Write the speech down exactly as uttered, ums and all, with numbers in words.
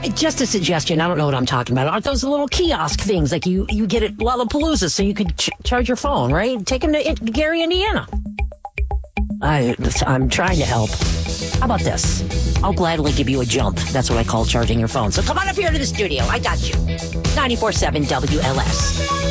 Just a suggestion. I don't know what I'm talking about. Aren't those little kiosk things like you, you get at Lollapalooza so you could ch- charge your phone, right? Take them to it, Gary, Indiana. I, I'm trying to help. How about this? I'll gladly give you a jump. That's what I call charging your phone. So come on up here to the studio. I got you. ninety-four seven W L S.